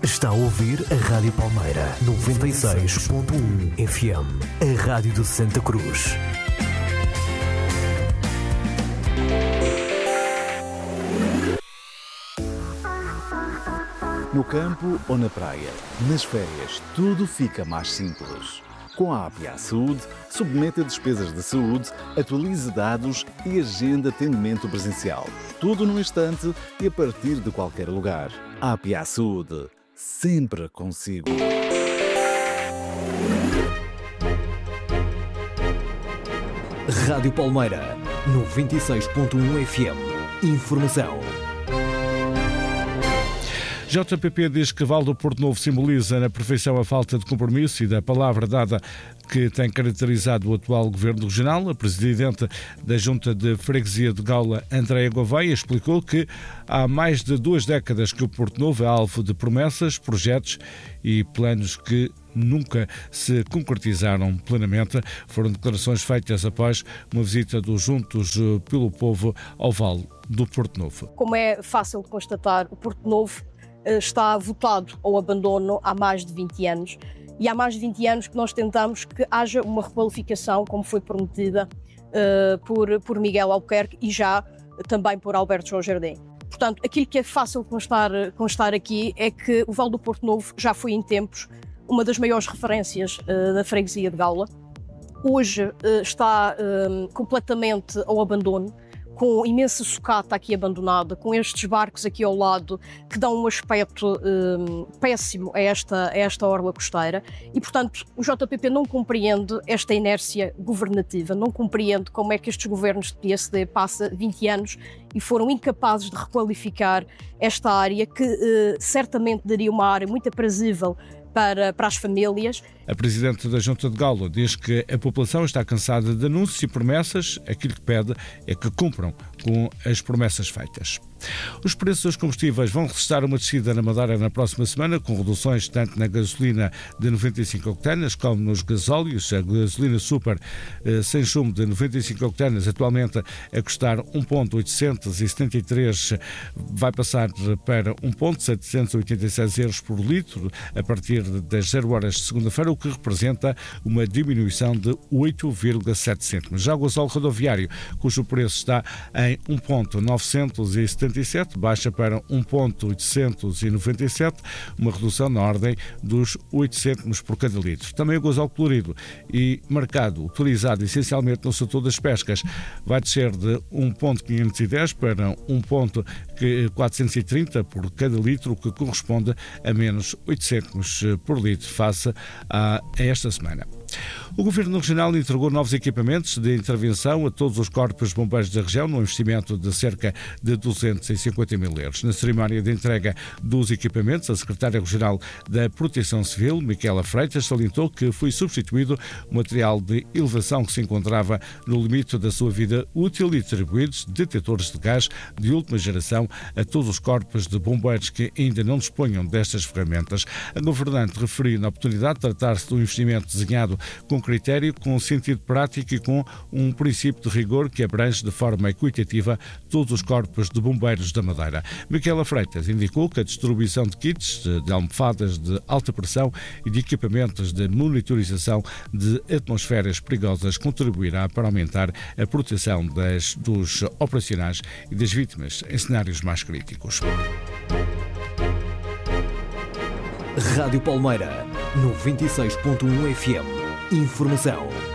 Está a ouvir a Rádio Palmeira 96.1 FM, a Rádio de Santa Cruz. No campo ou na praia, nas férias, tudo fica mais simples. Com a APA Saúde, submete a despesas de saúde, atualize dados e agenda atendimento presencial. Tudo num instante e a partir de qualquer lugar. APA Saúde, sempre consigo. Rádio Palmeira 96.1 FM. Informação. JPP diz que Val do Porto Novo simboliza na perfeição a falta de compromisso e da palavra dada que tem caracterizado o atual governo regional. A presidente da Junta de Freguesia de Gaula, Andréia Gouveia, explicou que há mais de 2 décadas que o Porto Novo é alvo de promessas, projetos e planos que nunca se concretizaram plenamente. Foram declarações feitas após uma visita dos Juntos pelo Povo ao Val do Porto Novo. Como é fácil de constatar, o Porto Novo está votado ao abandono há mais de 20 anos. E há mais de 20 anos que nós tentamos que haja uma requalificação, como foi prometida por Miguel Albuquerque e já também por Alberto João Jardim. Portanto, aquilo que é fácil constar aqui é que o Val do Porto Novo já foi em tempos uma das maiores referências da freguesia de Gaula. Hoje está completamente ao abandono, com imensa sucata aqui abandonada, com estes barcos aqui ao lado que dão um aspecto péssimo a esta orla costeira e, portanto, o JPP não compreende esta inércia governativa, não compreende como é que estes governos de PSD passam 20 anos e foram incapazes de requalificar esta área que certamente daria uma área muito aprazível para as famílias. A Presidente da Junta de Gaula diz que a população está cansada de anúncios e promessas. Aquilo que pede é que cumpram com as promessas feitas. Os preços dos combustíveis vão registrar uma descida na Madeira na próxima semana, com reduções tanto na gasolina de 95 octanas como nos gasóleos. A gasolina super sem chumbo de 95 octanas, atualmente a custar 1,873, vai passar para 1,786 euros por litro a partir das 0 horas de segunda-feira, o que representa uma diminuição de 8,7 cêntimos. Já o gasóleo rodoviário, cujo preço está em 1,977, baixa para 1,897, uma redução na ordem dos 8 cêntimos por cada litro. Também o gasóleo colorido e marcado, utilizado essencialmente no setor das pescas, vai descer de 1,510 para 1,430 por cada litro, o que corresponde a menos 8 cêntimos por litro face a esta semana. O Governo Regional entregou novos equipamentos de intervenção a todos os corpos de bombeiros da região, num investimento de cerca de 250 mil euros. Na cerimónia de entrega dos equipamentos, a Secretária Regional da Proteção Civil, Micaela Freitas, salientou que foi substituído o material de elevação que se encontrava no limite da sua vida útil e distribuídos detectores de gás de última geração a todos os corpos de bombeiros que ainda não disponham destas ferramentas. A governante referiu na oportunidade tratar-se de um investimento desenhado com critério, com sentido prático e com um princípio de rigor que abrange de forma equitativa todos os corpos de bombeiros da Madeira. Micaela Freitas indicou que a distribuição de kits, de almofadas de alta pressão e de equipamentos de monitorização de atmosferas perigosas contribuirá para aumentar a proteção dos operacionais e das vítimas em cenários mais críticos. Rádio Palmeira 96.1 FM. Informação.